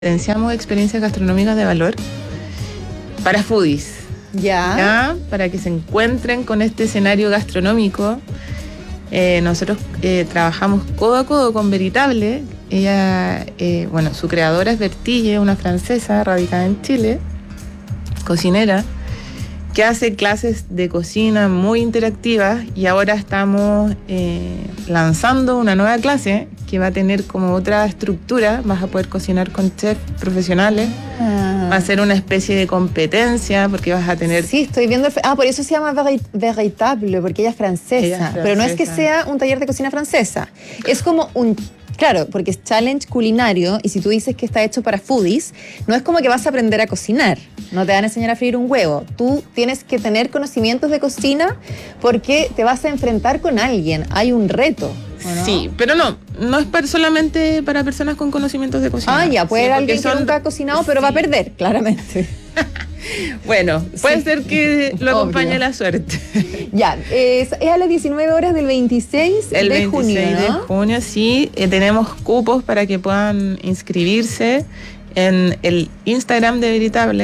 Potenciamos experiencias gastronómicas de valor para foodies. ¿Ya? Para que se encuentren con este escenario gastronómico. Nosotros trabajamos codo a codo con Veritable. Ella, su creadora es Bertille, una francesa radicada en Chile, cocinera, que hace clases de cocina muy interactivas, y ahora estamos lanzando una nueva clase que va a tener como otra estructura. Vas a poder cocinar con chefs profesionales. Va a ser una especie de competencia, porque vas a tener... Sí, estoy viendo... por eso se llama Veritable, porque ella es francesa. Pero no es que sea un taller de cocina francesa. Es como un... Claro, porque es challenge culinario, y si tú dices que está hecho para foodies, no es como que vas a aprender a cocinar, no te van a enseñar a freír un huevo. Tú tienes que tener conocimientos de cocina porque te vas a enfrentar con alguien, hay un reto. ¿No? Sí, pero no es solamente para personas con conocimientos de cocina. Ya, puede ser alguien que nunca ha cocinado, pero va a perder, claramente. Bueno, puede ser que lo acompañe la suerte. Ya, es a las 19 horas del 26 de junio, ¿no? El 26 de junio, sí. Tenemos cupos para que puedan inscribirse en el Instagram de Veritable,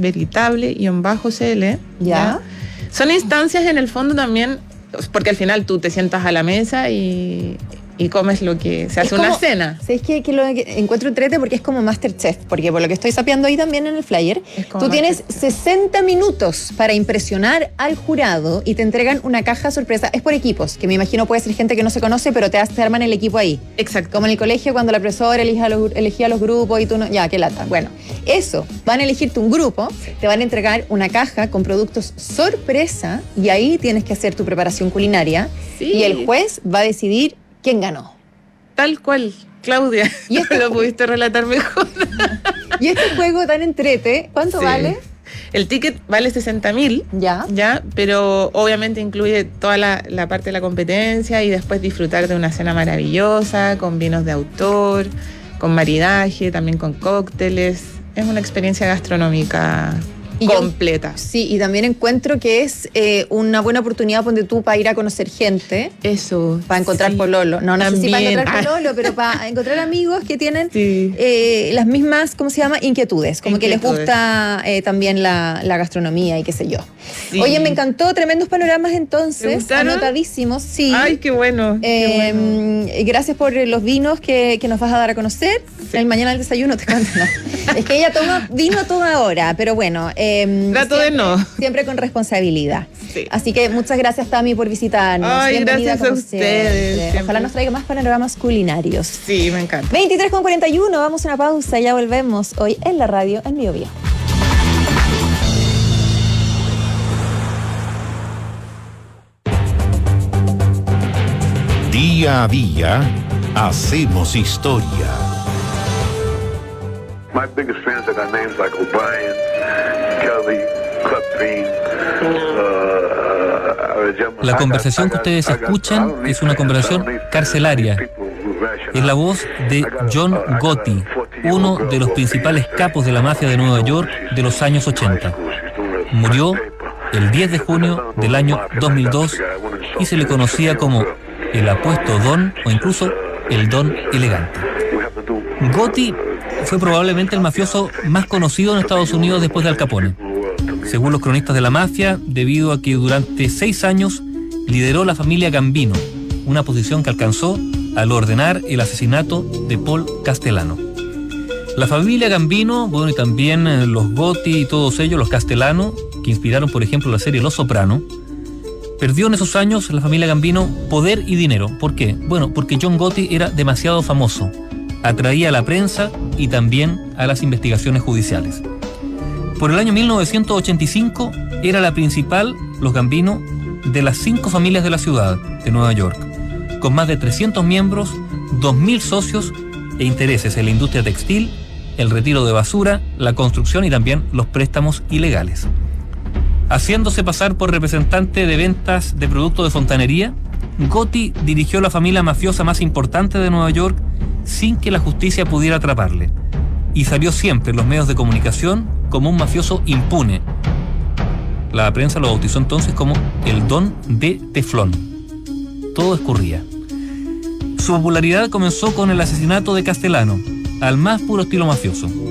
@veritable_cl. ¿Ya? Son instancias en el fondo también, porque al final tú te sientas a la mesa y comes lo que se hace, una cena. ¿Sabes qué? Que lo encuentro entrete porque es como MasterChef, porque por lo que estoy sapeando ahí también en el flyer, tú tienes 60 minutos para impresionar al jurado y te entregan una caja sorpresa. Es por equipos, que me imagino puede ser gente que no se conoce, pero te arman el equipo ahí. Exacto. Como en el colegio cuando la profesora elegía los grupos y tú no... Ya, qué lata. Bueno, eso, van a elegirte un grupo, te van a entregar una caja con productos sorpresa, y ahí tienes que hacer tu preparación culinaria, y el juez va a decidir quién ganó. Tal cual, Claudia. ¿Y lo pudiste relatar mejor? Y este juego tan entrete, ¿cuánto vale? El ticket vale 60.000, ya, pero obviamente incluye toda la parte de la competencia, y después disfrutar de una cena maravillosa, con vinos de autor, con maridaje, también con cócteles. Es una experiencia gastronómica completa. Sí, y también encuentro que es una buena oportunidad, ponte tú, para ir a conocer gente. Eso. Para encontrar pololo. No sé si para encontrar pololo, pero para encontrar amigos que tienen las mismas, ¿cómo se llama? Inquietudes. Como que les gusta también la gastronomía y qué sé yo. Sí. Oye, me encantó, tremendos panoramas entonces. Anotadísimos, sí. Ay, qué bueno. Gracias por los vinos que nos vas a dar a conocer. Sí. Mañana al desayuno te cuento. No. Es que ella toma vino a toda hora, pero bueno. Trato de no. Siempre con responsabilidad. Sí. Así que muchas gracias, Tami, por visitarnos. Ay, gracias a ustedes. Ojalá nos traiga más panoramas culinarios. Sí, me encanta. 23:41, vamos a una pausa, ya volvemos hoy en la radio en Biobío. Día a día hacemos historia. My biggest fans I got names like O'Brien, Kelly, Cutbean. La conversación que ustedes escuchan es una conversación carcelaria. Es la voz de John Gotti, uno de los principales capos de la mafia de Nueva York de los años 80. Murió el 10 de junio del año 2002 y se le conocía como el apuesto Don, o incluso el Don elegante. Gotti fue probablemente el mafioso más conocido en Estados Unidos después de Al Capone, según los cronistas de la mafia, debido a que durante 6 años lideró la familia Gambino, una posición que alcanzó al ordenar el asesinato de Paul Castellano. La familia Gambino, bueno, y también los Gotti y todos ellos, los Castellano, que inspiraron por ejemplo la serie Los Soprano, perdió en esos años la familia Gambino poder y dinero. ¿Por qué? Bueno, porque John Gotti era demasiado famoso, atraía a la prensa y también a las investigaciones judiciales. Por el año 1985 era la principal, los Gambino, de las 5 familias de la ciudad de Nueva York, con más de 300 miembros, 2.000 socios e intereses en la industria textil, el retiro de basura, la construcción y también los préstamos ilegales. Haciéndose pasar por representante de ventas de productos de fontanería, Gotti dirigió la familia mafiosa más importante de Nueva York sin que la justicia pudiera atraparle, y salió siempre en los medios de comunicación como un mafioso impune. La prensa lo bautizó entonces como el Don de Teflón. Todo escurría. Su popularidad comenzó con el asesinato de Castellano, al más puro estilo mafioso.